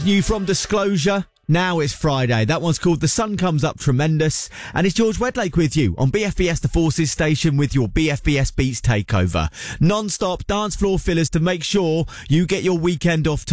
New from Disclosure. Now it's Friday. That one's called The Sun Comes Up Tremendous. And it's George Wedlake with you on BFBS The Forces station with your BFBS Beats takeover. Non-stop dance floor fillers to make sure you get your weekend off to